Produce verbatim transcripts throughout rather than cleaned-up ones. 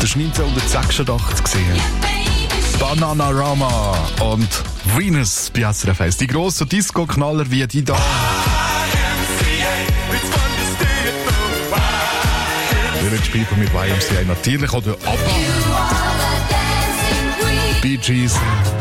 das war neunzehnhundertsechsundachtzig gewesen. Bananarama und Venus bei S R F eins. Die grossen Disco-Knaller wie die da. Village People mit Y M C A natürlich oder ABBA. Bee Gees.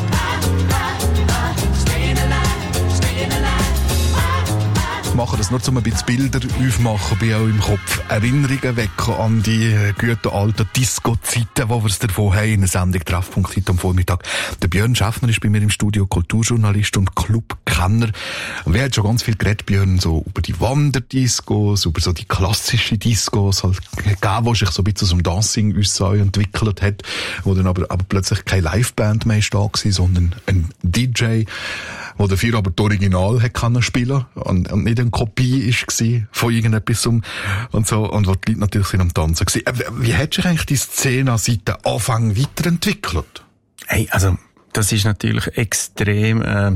Machen das nur, um ein bisschen Bilder aufmachen, bei auch im Kopf. Erinnerungen wecken an die guten alten Disco-Zeiten, wo wir es davon haben, in der Sendung Treffpunkt heute am Vormittag. Der Björn Schäffner ist bei mir im Studio, Kulturjournalist und Clubkenner. Und wir haben schon ganz viel geredet, Björn, so über die Wanderdiscos, über so die klassischen Discos, halt gegeben, wo sich so ein bisschen zum Dancing uns entwickelt hat, wo dann aber, aber plötzlich keine Liveband mehr da war, sondern ein D J, wo dafür aber das Original hat können spielen und, und nicht eine Kopie war von irgendetwas und so, und wo die Leute natürlich sind am Tanzen waren. Wie hat sich eigentlich die Szene seit dem Anfang weiterentwickelt? Hey, also, das ist natürlich extrem, äh,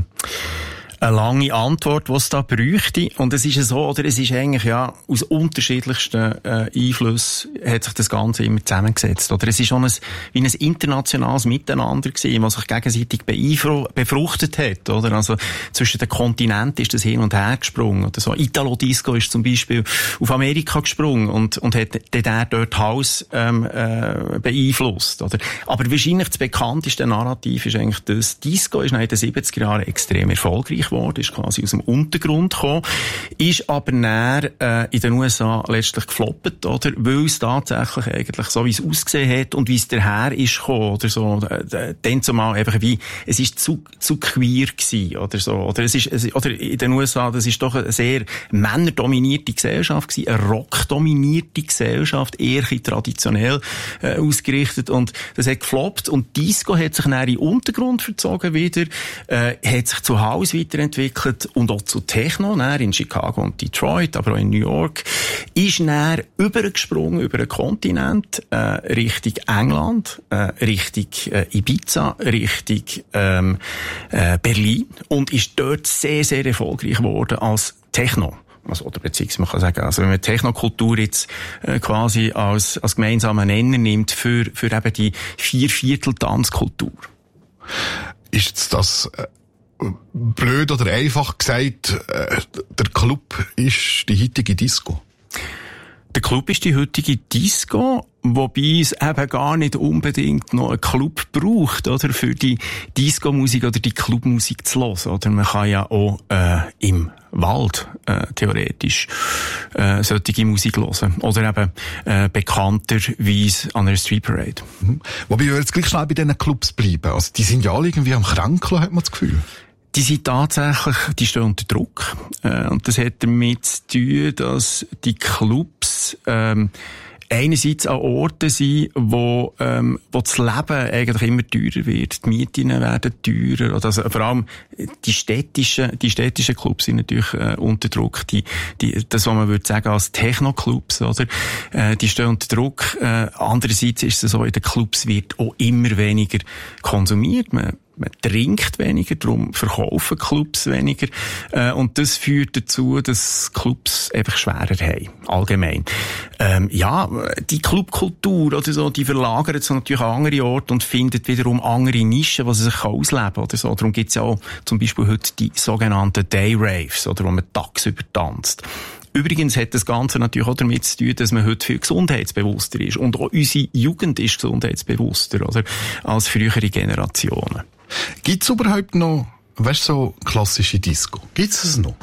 eine lange Antwort, die es da bräuchte. Und es ist ja so, oder es ist eigentlich, ja, aus unterschiedlichsten äh, Einflüssen hat sich das Ganze immer zusammengesetzt. Oder es ist schon ein, wie ein internationales Miteinander gewesen, was sich gegenseitig beeinfru- befruchtet hat, oder? Also, zwischen den Kontinenten ist das hin und her gesprungen, oder so. Italo-Disco ist zum Beispiel auf Amerika gesprungen und, und hat dann dort House, ähm, äh, beeinflusst, oder? Aber wahrscheinlich das bekannteste Narrativ ist eigentlich das, Disco ist in den siebziger Jahren extrem erfolgreich worden, ist quasi aus dem Untergrund gekommen, ist aber näher äh, in den U S A letztlich gefloppt, oder? Weil es tatsächlich eigentlich so, wie es ausgesehen hat und wie es daher ist gekommen, oder so, äh, dann zumal einfach wie, es ist zu, zu queer gewesen, oder so, oder es ist, es, oder in den U S A, das ist doch eine sehr männerdominierte Gesellschaft gewesen, eine rockdominierte Gesellschaft, eher traditionell äh, ausgerichtet, und das hat gefloppt, und Disco hat sich näher in den Untergrund verzogen wieder, äh, hat sich zu House weiterentwickelt und auch zu Techno, näher in Chicago und Detroit, aber auch in New York, ist näher übergesprungen über den Kontinent, äh, Richtung England, äh, Richtung äh, Ibiza, Richtung ähm, äh, Berlin, und ist dort sehr, sehr erfolgreich geworden als Techno. Also, oder beziehungsweise man kann sagen, also wenn man Technokultur jetzt äh, quasi als, als gemeinsamen Nenner nimmt für, für eben die Vierviertel-Tanzkultur. Ist das äh blöd oder einfach gesagt, äh, der Club ist die heutige Disco? Der Club ist die heutige Disco, wobei es eben gar nicht unbedingt noch einen Club braucht, oder, für die Disco-Musik oder die Clubmusik zu hören, oder? Man kann ja auch äh, im Wald äh, theoretisch äh, solche Musik hören. Oder eben äh, bekannterweise an einer Street Parade. Mhm. Wobei wir jetzt gleich schnell bei diesen Clubs bleiben. Also die sind ja alle irgendwie am Kränkeln, hat man das Gefühl. Die sind tatsächlich, die stehen unter Druck. Äh, und das hat damit zu tun, dass die Clubs ähm, einerseits an Orten sind, wo, ähm, wo das Leben eigentlich immer teurer wird. Die Mieten werden teurer. Also vor allem die städtischen, die städtischen Clubs sind natürlich äh, unter Druck. Die, die, das, was man würde sagen als Techno-Clubs, oder? Äh, die stehen unter Druck. Äh, andererseits ist es so, in den Clubs wird auch immer weniger konsumiert. Man Man trinkt weniger, darum verkaufen Clubs weniger. Äh, und das führt dazu, dass Clubs einfach schwerer haben, allgemein. Ähm, ja, die Clubkultur oder so, die verlagert sich natürlich an andere Orte und findet wiederum andere Nischen, wo sie sich ausleben kann oder so. Darum gibt's ja auch zum Beispiel heute die sogenannten Day Raves, oder, wo man tagsüber tanzt. Übrigens hat das Ganze natürlich auch damit zu tun, dass man heute viel gesundheitsbewusster ist. Und auch unsere Jugend ist gesundheitsbewusster, oder, als frühere Generationen. Gibt's überhaupt noch, weißt du, so klassische Disco? Gibt's es noch?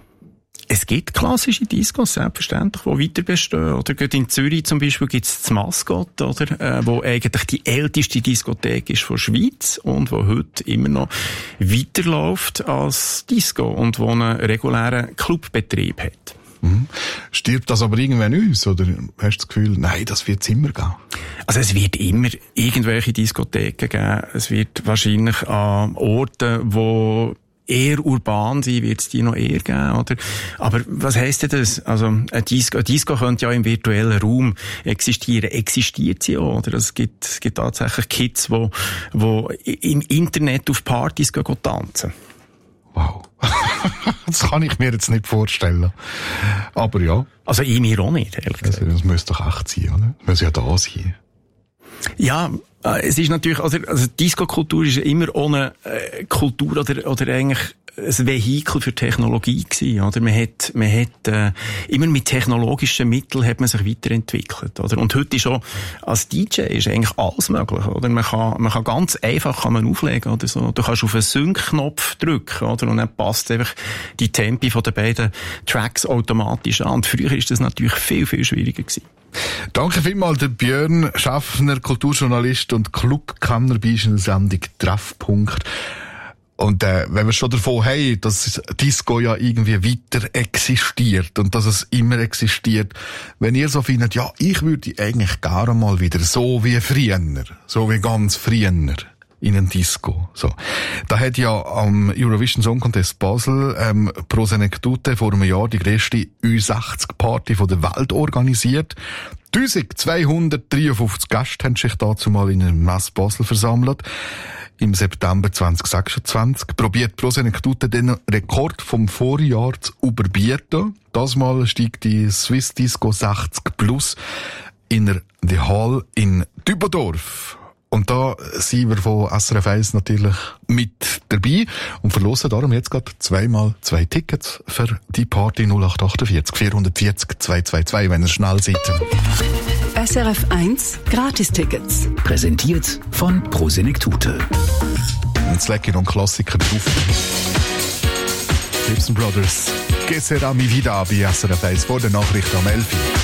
Es gibt klassische Discos, selbstverständlich, die weiter bestehen. Oder gerade in Zürich zum Beispiel gibt's das Mascot, oder, äh, wo eigentlich die älteste Diskothek ist von der Schweiz und wo heute immer noch weiterläuft als Disco und wo einen regulären Clubbetrieb hat. Mhm. Stirbt das aber irgendwann aus, oder hast du das Gefühl, nein, das wird es immer geben? Also es wird immer irgendwelche Diskotheken geben. Es wird wahrscheinlich an Orten, wo eher urban sind, wird es die noch eher geben, oder? Aber was heisst denn das? Also ein Disco, ein Disco könnte ja im virtuellen Raum existieren. Existiert sie auch, oder? Es gibt, es gibt tatsächlich Kids, die, die im Internet auf Partys gehen tanzen. Wow. Das kann ich mir jetzt nicht vorstellen. Aber ja. Also ich mir auch nicht, ehrlich gesagt. Also, das müsste doch echt sein, oder? Das muss ja da sein. Ja, es ist natürlich, also, also Disco-Kultur ist immer ohne äh, Kultur oder, oder eigentlich ein Vehikel für Technologie gewesen, oder? Man hat, man hat, äh, immer mit technologischen Mitteln hat man sich weiterentwickelt, oder? Und heute ist auch, als D J ist eigentlich alles möglich, oder? Man kann, man kann ganz einfach kann man auflegen, oder so. Du kannst auf einen Sync-Knopf drücken, oder? Und dann passt einfach die Tempi von den beiden Tracks automatisch an. Und früher ist das natürlich viel, viel schwieriger gewesen. Danke vielmals, der Björn Schaffner, Kulturjournalist und Clubkenner bei der Sendung Treffpunkt. Und äh, wenn wir schon davon haben, dass Disco ja irgendwie weiter existiert und dass es immer existiert, wenn ihr so findet, ja, ich würde eigentlich gerne mal wieder so wie früher, so wie ganz früher in ein Disco. So. Da hat ja am Eurovision Song Contest Basel ähm, Pro Senectute vor einem Jahr die grösste Ü sechzig Party von der Welt organisiert. eintausendzweihundertdreiundfünfzig Gäste haben sich dazu mal in einem Mess Basel versammelt. Im September zwanzig sechsundzwanzig probiert Pro Senectute den Rekord vom Vorjahr zu überbieten. Das Mal steigt die Swiss Disco sechzig Plus in der The Hall in Dübendorf. Und da sind wir von S R F eins natürlich mit dabei und verlosen darum jetzt gerade zweimal zwei Tickets für die Party null acht achtundvierzig vierhundertvierzig zweihundertzweiundzwanzig, wenn ihr schnell seid. S R F eins Gratistickets. Präsentiert von Pro Senectute. Jetzt lege ich noch einen Klassiker drauf. Gibson Brothers. Que sera mi vida bei S R F eins vor der Nachricht am elf Uhr.